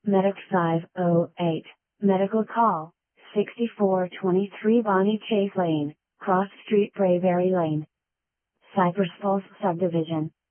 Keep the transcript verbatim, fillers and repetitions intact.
Medic five oh eight, Medical Call, sixty-four twenty-three Bonnie Chase Lane, Cross Street Brayberry Lane. Cypress Falls Subdivision,